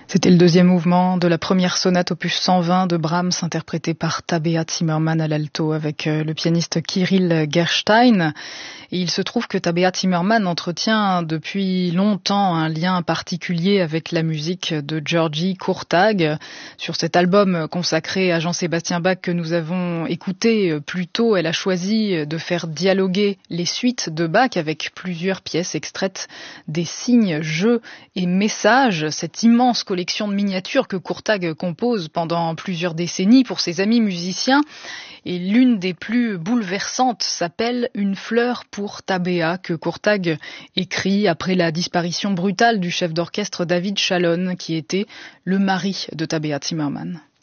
C'était le deuxième mouvement de la première sonate opus 120 de Brahms, interprétée par Tabea Zimmermann à l'alto avec le pianiste Kirill Gerstein. Et il se trouve que Tabea Zimmermann entretient depuis longtemps un lien particulier avec la musique de György Kurtág. Sur cet album consacré à Jean-Sébastien Bach que nous avons écouté plus tôt, elle a choisi de faire dialoguer les suites de Bach avec plusieurs pièces extraites des signes, jeux et messages. Cette immense collection de miniatures que Kurtág compose pendant plusieurs décennies pour ses amis musiciens. Et l'une des plus bouleversantes s'appelle Une fleur pour Tabea, que Kurtág écrit après la disparition brutale du chef d'orchestre David Chalon, qui était le mari de Tabea Zimmermann.